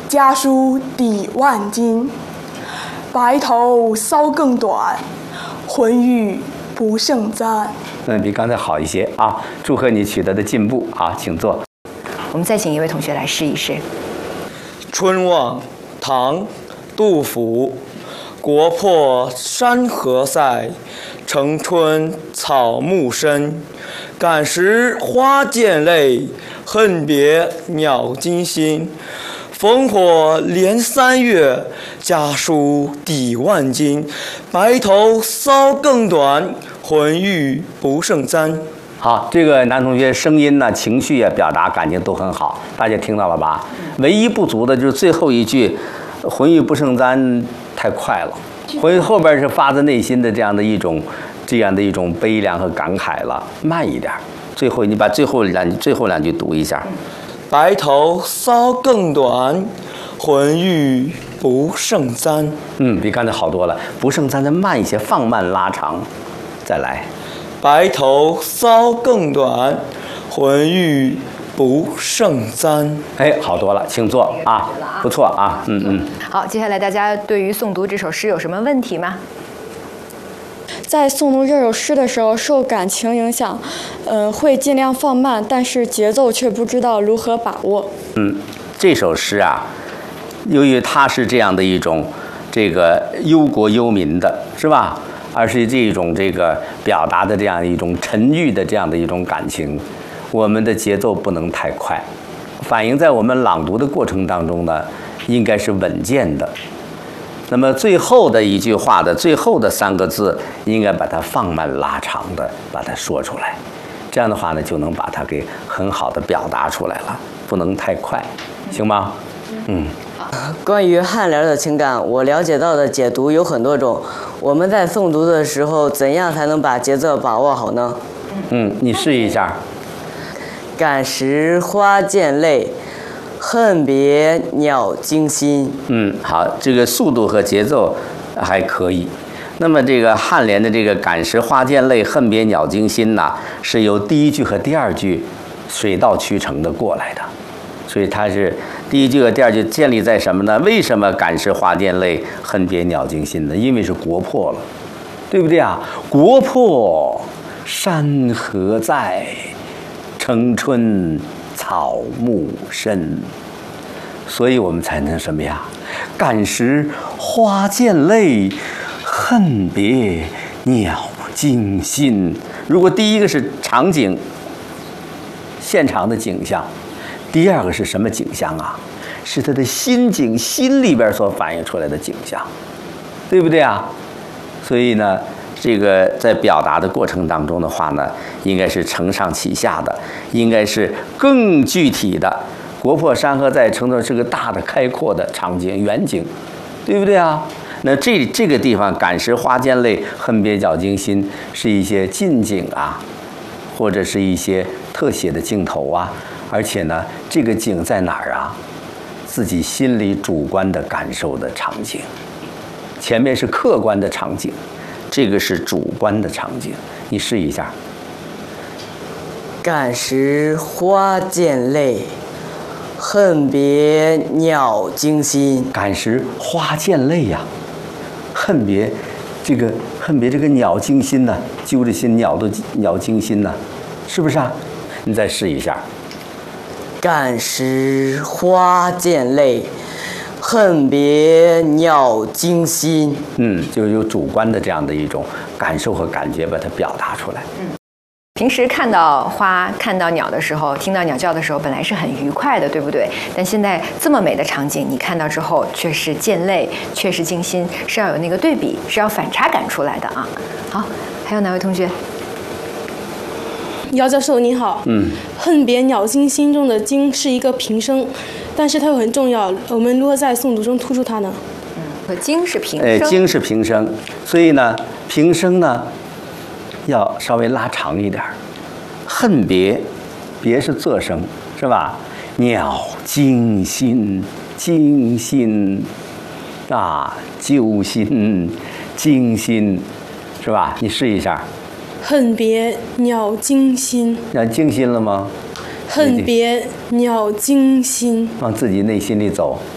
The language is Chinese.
家书抵万金，白头搔更短，浑欲不胜簪。 比刚才好一些啊！祝贺你取得的进步啊，请坐。 我们再请一位同学来试一试。 春望，唐，杜甫。国破山河塞，城春草木深。感时花溅泪，恨别鸟惊心。烽火连3月，家书抵万金。白头搔更短，浑欲不胜簪。 好，这个男同学声音呢、情绪啊、表达感情都很好，大家听到了吧？唯一不足的就是最后一句“浑欲不胜簪”太快了，后边是发自内心的这样的一种悲凉和感慨了，慢一点。最后你把最后两句读一下。 白头搔更短，浑欲不胜簪。 比刚才好多了，不胜簪再慢一些，放慢拉长，再来。 白头搔更短，浑欲不胜簪。 哎，好多了，请坐啊，不错啊， 好，接下来大家对于诵读这首诗有什么问题吗？ 在诵读这首诗的时候，受感情影响，会尽量放慢，但是节奏却不知道如何把握。 这首诗啊，由于它是这样的一种这个忧国忧民的，是吧？而是这种表达的这样一种沉郁的这样的一种感情，我们的节奏不能太快，反映在我们朗读的过程当中呢，应该是稳健的。那么最后的一句话的最后的3个字，应该把它放慢拉长的把它说出来，这样的话呢，就能把它给很好的表达出来了，不能太快，行吗？ 关于颔联的情感，我了解到的解读有很多种。我们在诵读的时候，怎样才能把节奏把握好呢？ 你试一下。 感时花溅泪，恨别鸟惊心。 好，这个速度和节奏还可以。那么这个颔联的这个感时花溅泪，恨别鸟惊心呐，是由第1句和第2句水到渠成的过来的。所以它是第1句和第2句建立在什么呢？为什么感时花溅泪，恨别鸟惊心呢？因为是国破了，对不对啊？国破山河在，城春草木深。所以我们才能什么呀？感时花溅泪，恨别鸟惊心。如果第1个是场景，现场的景象，第2个是什么景象啊？是他的心境，心里边所反映出来的景象，对不对啊？所以呢，这个在表达的过程当中的话呢，应该是承上启下的，应该是更具体的。国破山河在，城中是个大的开阔的场景远景，对不对啊？那这个地方感时花溅泪，恨别鸟惊心，是一些近景啊，或者是一些特写的镜头啊。而且呢，这个景在哪儿啊？自己心里主观的感受的场景，前面是客观的场景，这个是主观的场景。你试一下。 感时花溅泪，恨别鸟惊心。 感时花溅泪呀，恨别这个鸟惊心呐，揪着心鸟惊心呐，是不是啊？你再试一下。 感时花溅泪，恨别鸟惊心。 就是有主观的这样的一种感受和感觉，把它表达出来。 平时看到花、看到鸟的时候，听到鸟叫的时候，本来是很愉快的，对不对？但现在这么美的场景，你看到之后却是溅泪，却是惊心，是要有那个对比，是要反差感出来的啊。好，还有哪位同学？ 姚教授你好。恨别鸟惊心中的惊是一个平声，但是它又很重要，我们如何在诵读中突出它呢？ 惊是平声。 惊是平声，所以呢，平声呢要稍微拉长一点。恨别，别是仄声，是吧？鸟惊心，惊心啊，揪心，惊心，是吧？你试一下。 恨别鸟惊心。 惊心了吗？ 恨别鸟惊心。 往自己内心里走。